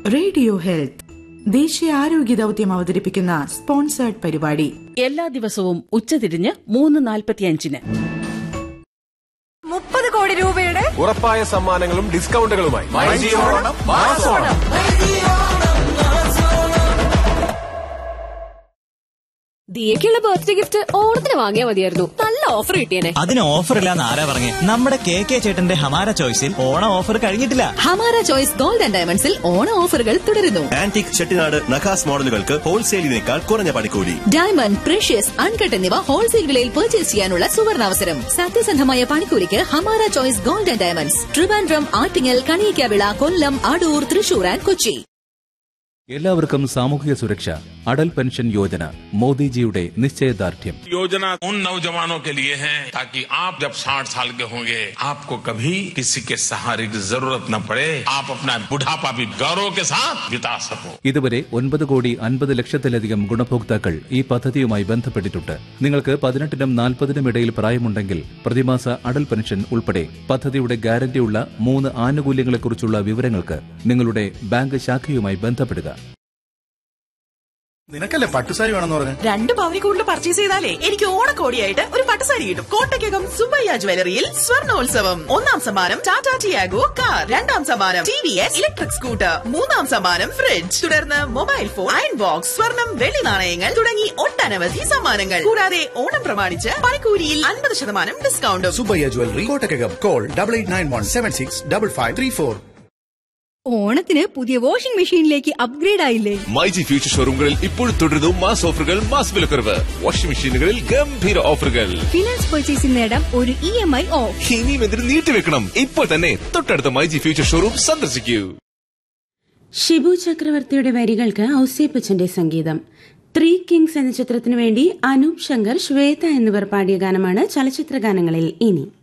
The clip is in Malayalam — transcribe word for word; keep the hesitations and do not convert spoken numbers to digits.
റേഡിയോ ഹെൽത്ത് ദേശീയ ആരോഗ്യ ദൌത്യം അവതരിപ്പിക്കുന്ന സ്പോൺസേർഡ് പരിപാടി എല്ലാ ദിവസവും ഉച്ചതിരിഞ്ഞ് മൂന്ന് നാൽപ്പത്തിയഞ്ചിന്. മുപ്പത് കോടി രൂപയുടെ ഉറപ്പായ സമ്മാനങ്ങളും ഡിസ്കൗണ്ടുകളുമായി ദിയക്കുള്ള ബർത്ത്ഡേ ഗിഫ്റ്റ് ഓണത്തിന് വാങ്ങിയാൽ മതിയായിരുന്നു. നല്ല ഓഫർ കിട്ടിയേനെ. അതിന് ഓഫർ ഇല്ലാന്ന് ആരാ പറഞ്ഞേ? നമ്മുടെ കെ കെ ചേട്ടന്റെ ഹമാര ചോയ്സിൽ ഓണം ഓഫർ കഴിഞ്ഞിട്ടില്ല. ഹമാര ചോയ്സ് ഗോൾഡ് ആൻഡ് ഡയമണ്ട്സിൽ ഓണ ഓഫറുകൾ തുടരുന്നു. ആന്റിക് ചെട്ടിനാട് നഖാസ് മോഡലുകൾക്ക് ഹോൾസെയിലിനേക്കാൾ കുറഞ്ഞ പണിക്കൂലി. ഡയമണ്ട്, പ്രഷ്യസ്, അൺകട്ട് എന്നിവ ഹോൾസെയിൽ വിലയിൽ പർച്ചേസ് ചെയ്യാനുള്ള സുവർണാവസരം. സത്യസന്ധമായ പണിക്കൂലിക്ക് Hamara choice gold and diamonds, Trivandrum, Attingal, Kaliyakkavilai, Kollam, Adoor, Thrissur and Kochi. എല്ലാവർക്കും സാമൂഹിക സുരക്ഷ, അടൽ പെൻഷൻ യോജന മോദിജിയുടെ നിശ്ചയദാർഢ്യം. योजना उन नौजवानों के लिए है ताकि आप जब साठ साल के होंगे आपको कभी किसी के सहारे की जरूरत न पड़े. आप अपना बुढ़ापा भी गौरव के साथ बिता सको. ഇതുവരെ ഒൻപത് കോടി അൻപത് ലക്ഷത്തിലധികം ഗുണഭോക്താക്കൾ ഈ പദ്ധതിയുമായി ബന്ധപ്പെട്ടിട്ടുണ്ട്. നിങ്ങൾക്ക് പതിനെട്ടിനും നാൽപ്പതിനും ഇടയിൽ പ്രായമുണ്ടെങ്കിൽ പ്രതിമാസ അടൽ പെൻഷൻ ഉൾപ്പെടെ പദ്ധതിയുടെ ഗ്യാരണ്ടിയുള്ള മൂന്ന് ആനുകൂല്യങ്ങളെക്കുറിച്ചുള്ള വിവരങ്ങൾക്ക് നിങ്ങളുടെ ബാങ്ക് ശാഖയുമായി ബന്ധപ്പെടുക. നിനക്കല്ലേ പട്ടുസാരി വേണമെന്ന് പറഞ്ഞു? രണ്ട് പവനി കൂടുതൽ പർച്ചേസ് ചെയ്താലേ എനിക്ക് ഓണക്കോടിയായിട്ട് ഒരു പട്ടുസാരി കിട്ടും. കോട്ടയ്ക്കകം സുബയ്യ ജ്വല്ലറിയിൽ സ്വർണോത്സവം. ഒന്നാം സമ്മാനം ടാറ്റാ ടിയാഗോ കാർ, രണ്ടാം സമ്മാനം T V S electric scooter, മൂന്നാം സമ്മാനം ഫ്രിഡ്ജ്, തുടർന്ന് മൊബൈൽ ഫോൺ, അയൺ ബോക്സ്, സ്വർണം, വെള്ളി നാണയങ്ങൾ തുടങ്ങി ഒട്ടനവധി സമ്മാനങ്ങൾ. കൂടാതെ ഓണം പ്രമാണിച്ച് പണിക്കൂലിയിൽ അൻപത് ശതമാനം ഡിസ്കൗണ്ടും. Subbaiah jewellery, Kottakkakam. Call double eight nine one seven six double five three four. ഓണത്തിന് പുതിയ വാഷിംഗ് മെഷീനിലേക്ക് അപ്ഗ്രേഡ് ആയില്ലേ? മൈജി ഫ്യൂച്ചർ ഷോറൂമുകളിൽ ഇപ്പോൾ തുടരുന്നു മാസ് ഓഫറുകൾ, മാസ് വിലക്കുറവ്. വാഷിംഗ് മെഷീനുകളിൽ ഗംഭീര ഓഫറുകൾ. ഫിനാൻസ് പർച്ചേസിൽ നേടാം ഒരു ഇ എം ഐ ഓഫ്. ഇനിയും എന്തിനു നീട്ടിവെക്കണം? ഇപ്പോൾ തന്നെ തൊട്ടടുത്ത മൈജി ഫ്യൂച്ചർ ഷോറൂം സന്ദർശിക്കൂ. ഷിബു ചക്രവർത്തിയുടെ വരികൾക്ക് ഔസേപ്പച്ചന്റെ സംഗീതം. ത്രീ കിങ്സ് എന്ന ചിത്രത്തിനു വേണ്ടി അനൂപ് ശങ്കർ, ശ്വേത എന്നിവർ പാടിയ ഗാനമാണ് ചലച്ചിത്ര ഗാനങ്ങളിൽ ഇനി.